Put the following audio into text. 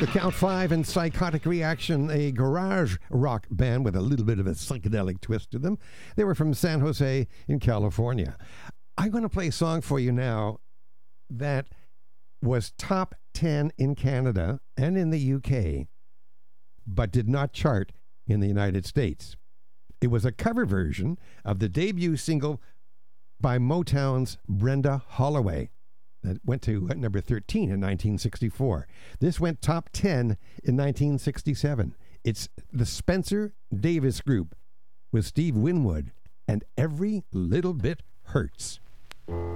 The Count 5 and Psychotic Reaction, a garage rock band with a little bit of a psychedelic twist to them. They were from San Jose in California. I'm going to play a song for you now that was top 10 in Canada and in the UK, but did not chart in the United States. It was a cover version of the debut single by Motown's Brenda Holloway that went to number 13 in 1964. This went top 10 in 1967. It's the Spencer Davis Group with Steve Winwood and Every Little Bit Hurts.